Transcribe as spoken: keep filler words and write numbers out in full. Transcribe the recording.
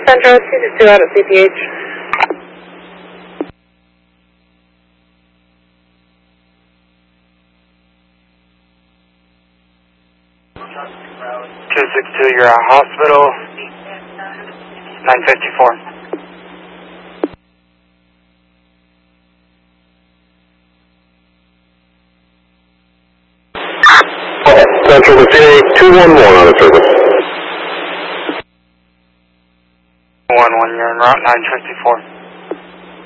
Central, two six two out at C P H. two six two, you're at hospital, nine fifty-four. Central to C A two one one on the service. one one, you're en route nine fifty-four.